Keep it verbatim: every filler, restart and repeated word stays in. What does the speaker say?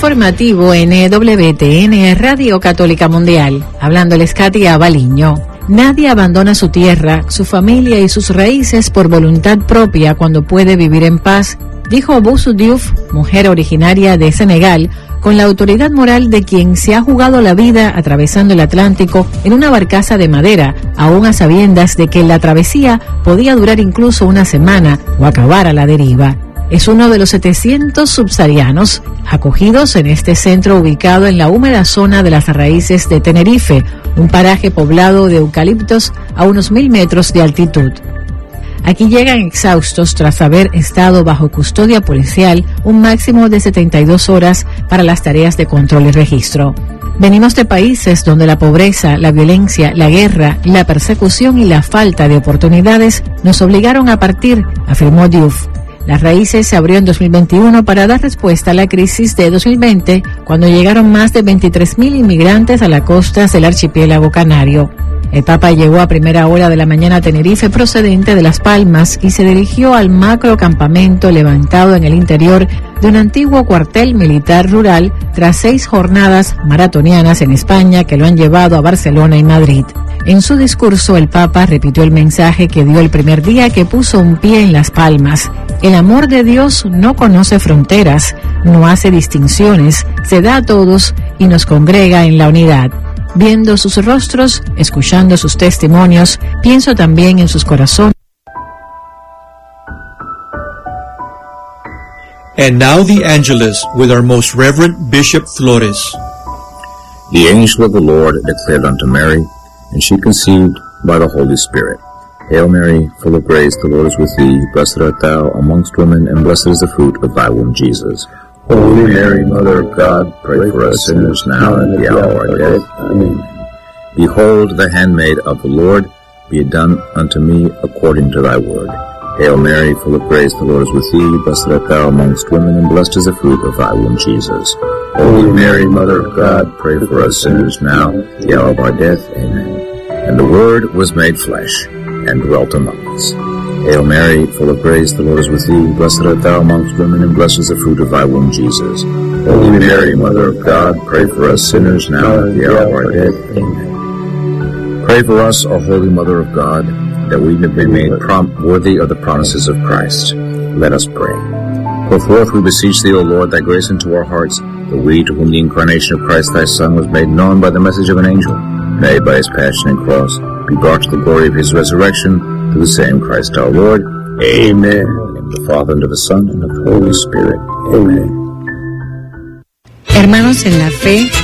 informativo N W T N Radio Católica Mundial. Hablándoles Katy Abaliño. Nadie abandona su tierra, su familia y sus raíces por voluntad propia cuando puede vivir en paz, dijo Boussou Diouf, mujer originaria de Senegal, con la autoridad moral de quien se ha jugado la vida atravesando el Atlántico en una barcaza de madera, aún a sabiendas de que la travesía podía durar incluso una semana o acabar a la deriva. Es uno de los setecientos subsaharianos acogidos en este centro ubicado en la húmeda zona de las raíces de Tenerife, un paraje poblado de eucaliptos a unos mil metros de altitud. Aquí llegan exhaustos tras haber estado bajo custodia policial un máximo de setenta y dos horas para las tareas de control y registro. Venimos de países donde la pobreza, la violencia, la guerra, la persecución y la falta de oportunidades nos obligaron a partir, afirmó Diouf. Las Raíces se abrió en dos mil veintiuno para dar respuesta a la crisis de dos mil veinte, cuando llegaron más de veintitrés mil inmigrantes a las costas del archipiélago canario. El Papa llegó a primera hora de la mañana a Tenerife procedente de Las Palmas y se dirigió al macro campamento levantado en el interior de un antiguo cuartel militar rural tras seis jornadas maratonianas en España que lo han llevado a Barcelona y Madrid. En su discurso, el Papa repitió el mensaje que dio el primer día que puso un pie en Las Palmas. El amor de Dios no conoce fronteras, no hace distinciones, se da a todos y nos congrega en la unidad. Viendo sus rostros, escuchando sus testimonios, pienso también en sus corazones. And now the Angelus with our most Reverend Bishop Flores. The angel of the Lord declared unto Mary, and she conceived by the Holy Spirit. Hail Mary, full of grace, the Lord is with thee. Blessed art thou amongst women, and blessed is the fruit of thy womb, Jesus. Holy Mary, Mother of God, pray for us sinners now and at the hour of our death. Amen. Behold, the handmaid of the Lord, be it done unto me according to thy word. Hail Mary, full of grace, the Lord is with thee. Blessed art thou amongst women, and blessed is the fruit of thy womb, Jesus. Holy Mary, Mother of God, pray for us sinners now, at the hour of our death. Amen. And the Word was made flesh, and dwelt among us. Hail Mary, full of grace, the Lord is with thee. Blessed art thou amongst women, and blessed is the fruit of thy womb, Jesus. Holy Mary, Mother of God, pray for us sinners now, and at the hour of our death. Amen. Pray for us, O Holy Mother of God, that we may be made prompt worthy of the promises of Christ. Let us pray. Pour forth, we beseech thee, O Lord, thy grace into our hearts, that we, to whom the incarnation of Christ thy Son was made known by the message of an angel, may by his passion and cross be brought to the glory of his resurrection, through the same Christ our Lord. Amen. In the name of the Father, and of the Son, and of the Holy Spirit. Amen. Hermanos en la fe,